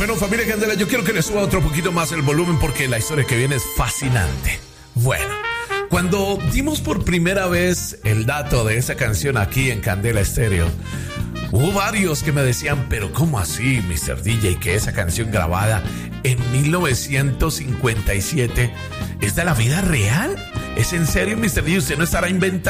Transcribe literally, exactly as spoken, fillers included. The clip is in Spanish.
Bueno, familia Candela, yo quiero que le suba otro poquito más el volumen porque la historia que viene es fascinante. Bueno, cuando dimos por primera vez el dato de esa canción aquí en Candela Estéreo, hubo varios que me decían, pero ¿cómo así, mister D J, que esa canción grabada en mil novecientos cincuenta y siete es de la vida real? ¿Es en serio, mister D J? ¿Usted no estará inventando?